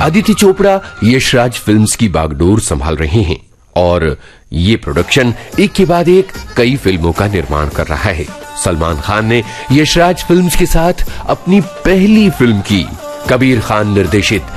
Aditya Chopra Yashraj films की बागडोर संभाल रहे हैं और ये प्रोडक्शन एक के बाद एक कई फिल्मों का निर्माण कर रहा है। सलमान खान ने यशराज फिल्म्स के साथ अपनी पहली फिल्म की। कबीर खान निर्देशित